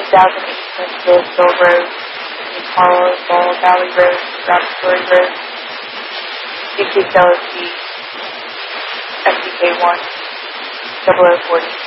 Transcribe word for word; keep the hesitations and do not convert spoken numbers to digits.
thousand eight hundred Bill Road, Impala Ball Valley Road, Roxbury Road, D Q L C, S D K one, zero zero four zero.